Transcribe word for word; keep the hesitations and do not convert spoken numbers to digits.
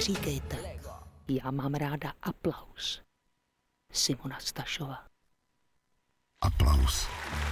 neříkejte. Já mám ráda aplaus. Simona Stašová. Aplaus.